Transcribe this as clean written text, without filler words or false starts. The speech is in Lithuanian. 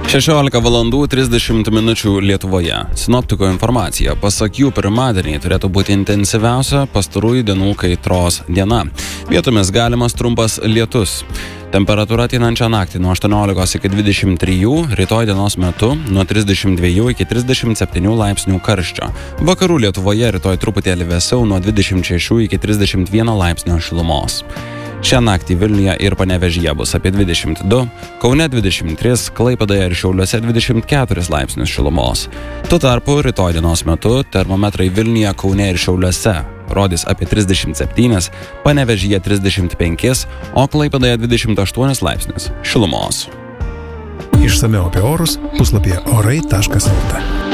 16:30 Lietuvoje. Sinoptiko informacija. Pasak jų, pirmadienį turėtų būti intensyviausia pastarųjų dienų kaitros diena. Vietomis galimas trumpas lietus. Temperatūra ateinančią naktį nuo 18 iki 23, rytoj dienos metu nuo 32 iki 37 laipsnių karščio. Vakarų Lietuvoje rytoj truputėlį vėsiau nuo 26 iki 31 laipsnio šilumos. Šią naktį Vilniuje ir Panevėžyje bus apie 22, Kaune 23, Klaipėdoje ir Šiauliuose 24 laipsnius šilumos. Tuo tarpu rytoj dienos metu termometrai Vilniuje, Kaune ir Šiauliuose rodys apie 37, Panevėžyje 35, o Klaipėdoje 28 laipsnius šilumos. Išsamiau apie orus puslapyje orai.lt.